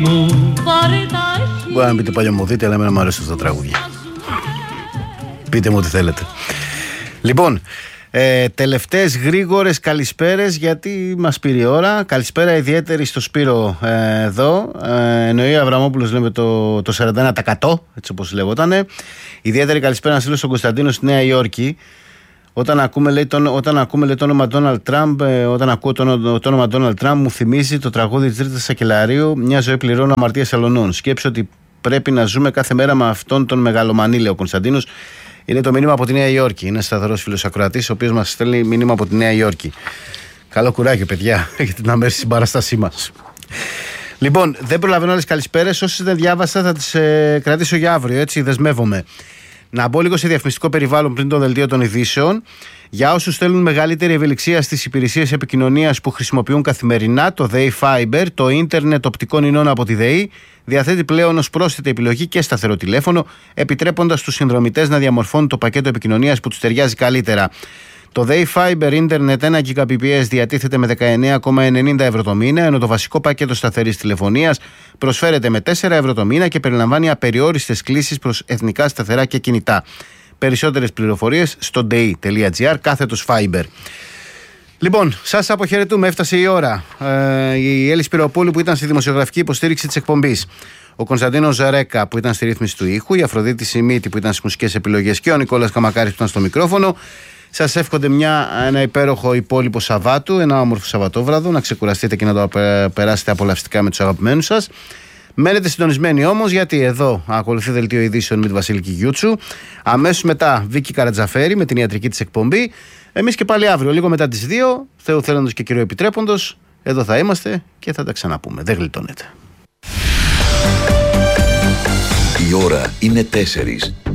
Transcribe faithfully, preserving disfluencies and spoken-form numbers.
Μπορεί να πείτε παλιωμοδίτη, αλλά εμένα μου αρέσουν τα τραγούδια. Πείτε μου ό,τι θέλετε. Λοιπόν, ε, τελευταίες γρήγορες καλησπέρες, γιατί μας πήρε η ώρα. Καλησπέρα ιδιαίτερη στο Σπύρο ε, εδώ. Ε, εννοεί Αβραμόπουλος, λέμε το, το σαράντα ένα τοις εκατό, έτσι όπως λέγοτανε. Ιδιαίτερη καλησπέρα να στείλω στον Κωνσταντίνο στη Νέα Υόρκη. Όταν ακούμε, λέει, το, όταν ακούμε λέει, το όνομα Donald Trump, ε, όταν ακούω το, το όνομα Donald Trump, μου θυμίζει το τραγούδι της Ρίτας Σακελαρίου, «Μια ζωή πληρώνω αμαρτίας αλωνών». Σκέψω ότι πρέπει να ζούμε κάθε μέρα με αυτόν τον μεγαλομανή, λέει ο Κωνσταντίνος. Είναι το μήνυμα από τη Νέα Υόρκη. Είναι σταθερός φίλος ακροατής, ο οποίος μας στέλνει μήνυμα από τη Νέα Υόρκη. Καλό κουράγιο, παιδιά, για την αμέριστη συμπαράστασή μας. Λοιπόν, δεν προλαβαίνω άλλες καλησπέρες. Όσες δεν διάβασα, θα τις ε, κρατήσω για αύριο. Έτσι, δεσμεύομαι. Να μπω λίγο σε διαφημιστικό περιβάλλον πριν το δελτίο των ειδήσεων. Για όσους θέλουν μεγαλύτερη ευελιξία στις υπηρεσίες επικοινωνίας που χρησιμοποιούν καθημερινά, το ΔΕΗ Fiber, το ίντερνετ οπτικών ινών από τη ΔΕΗ, διαθέτει πλέον ως πρόσθετη επιλογή και σταθερό τηλέφωνο, επιτρέποντας στους συνδρομητές να διαμορφώνουν το πακέτο επικοινωνίας που τους ταιριάζει καλύτερα. Το ΔΕΗ Fiber Internet ένα Gbps διατίθεται με δεκαεννέα κόμμα ενενήντα ευρώ το μήνα, ενώ το βασικό πακέτο σταθερής τηλεφωνίας προσφέρεται με τέσσερα ευρώ το μήνα και περιλαμβάνει απεριόριστες κλήσεις προς εθνικά σταθερά και κινητά. Περισσότερες πληροφορίες στο dei.gr κάθετος Fiber. Λοιπόν, σας αποχαιρετούμε. Έφτασε η ώρα. Ε, η Έλλη Σπυροπούλου που ήταν στη δημοσιογραφική υποστήριξη της εκπομπής, ο Κωνσταντίνος Ζαρέκα που ήταν στη ρύθμιση του ήχου, η Αφροδίτη Σιμίτη που ήταν στις μουσικές επιλογές και ο Νικόλας Καμακάρης που ήταν στο μικρόφωνο. Σας εύχονται μια, ένα υπέροχο υπόλοιπο Σαββάτου, ένα όμορφο Σαββατόβραδο, να ξεκουραστείτε και να το περάσετε απολαυστικά με τους αγαπημένους σας. Μένετε συντονισμένοι όμως, γιατί εδώ ακολουθεί δελτίο ειδήσεων με τη Βασιλική Γιούτσου. Αμέσως μετά Βίκη Καρατζαφέρη με την ιατρική της εκπομπή. Εμείς και πάλι αύριο, λίγο μετά τις δύο, Θεού θέλοντος και Κυρίου Επιτρέποντος, εδώ θα είμαστε και θα τα ξαναπούμε. Δεν γλιτώνετε. Η ώρα είναι τέσσερις.